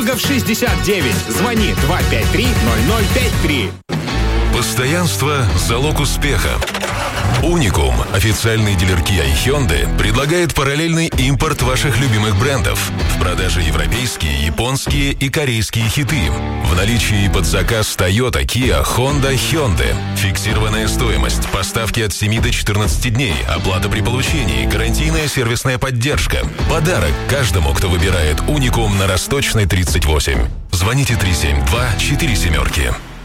Петербурга в 69. Звони 253-0053. Постоянство – залог успеха. Уникум, официальный дилер Kia и Hyundai, предлагает параллельный импорт ваших любимых брендов. В продаже европейские, японские и корейские хиты. В наличии под заказ Toyota, Kia, Honda, Hyundai. Фиксированная стоимость, поставки от 7 до 14 дней, оплата при получении, гарантийная сервисная поддержка. Подарок каждому, кто выбирает Уникум на Росточной 38. Звоните 372-47.